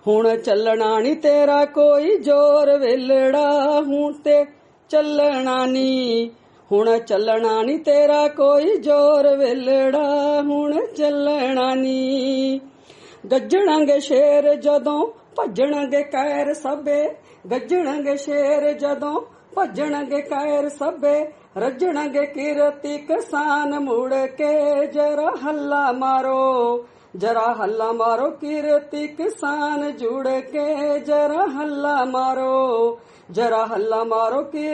ਹੁਣ ਚੱਲਣਾ ਨੀ ਤੇਰਾ ਕੋਈ ਜ਼ੋਰ ਵੇਲੜਾ, ਹੁਣ ਤੇ ਚੱਲਣਾ ਨੀ। ਹੁਣ ਚੱਲਣਾ ਨੀ ਤੇਰਾ ਕੋਈ ਜ਼ੋਰ ਵੇਲੜਾ, ਹੁਣ ਚੱਲਣਾ ਨੀ। ਗੱਜਣਗੇ ਸ਼ੇਰ ਜਦੋਂ ਭੱਜਣਗੇ ਕਾਇਰ ਸਭੇ, ਗੱਜਣਗੇ ਸ਼ੇਰ ਜਦੋਂ ਭੱਜਣਗੇ ਕਾਇਰ ਸਭੇ। ਰੱਜਣਗੇ ਕਿਰਤੀ ਕਿਸਾਨ ਮੁੜ ਕੇ, ਜਰਾ ਹੱਲਾ ਮਾਰੋ, ਜਰਾ ਹੱਲਾ ਮਾਰੋ ਕਿਰਤੀ ਕਿਸਾਨ ਜੁੜ ਕੇ, ਜਰਾ ਹੱਲਾ ਮਾਰੋ, ਜਰਾ ਹੱਲਾ ਮਾਰੋ।